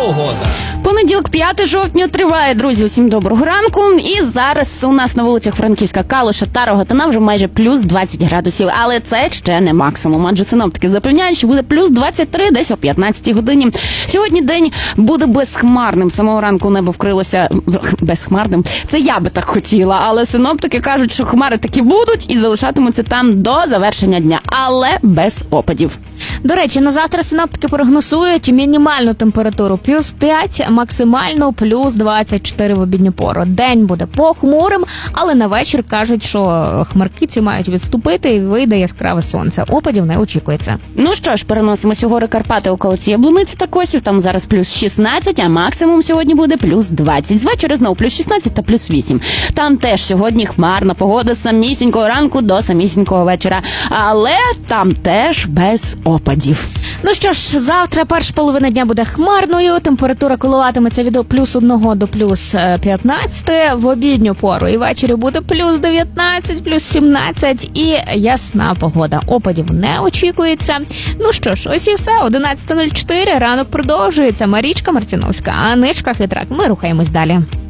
погода. Понеділок, 5 жовтня, триває, друзі, усім доброго ранку. І зараз у нас на вулицях Франківська, Калуша та Рогатина вже майже плюс 20 градусів. Але це ще не максимум, адже синоптики запевняють, що буде плюс 23 десь о 15 годині. Сьогодні день буде безхмарним. З самого ранку небо вкрилося безхмарним. Це я би так хотіла, але синоптики кажуть, що хмари таки будуть і залишатимуться там до завершення дня, але без опадів. До речі, на завтра синоптики прогнозують мінімальну температуру плюс 5, максимальну плюс 24 в обідню пору. День буде похмурим, але на вечір кажуть, що хмарки ці мають відступити і вийде яскраве сонце. Опадів не очікується. Ну що ж, переносимося у гори Карпати околиці Яблуниці та Косів. Там зараз плюс 16, а максимум сьогодні буде плюс 20. Звечора знову плюс 16 та плюс 8. Там теж сьогодні хмарна погода з самісінького ранку до самісінького вечора. Але там теж без опадів. Ну що ж, завтра перша половина дня буде хмарною, температура коливатиметься від плюс 1 до плюс 15, в обідню пору і ввечері буде плюс 19, плюс 17 і ясна погода. Опадів не очікується. Ну що ж, ось і все, 11:04, ранок продовжується. Марічка Марціновська, Аничка Хитрак. Ми рухаємось далі.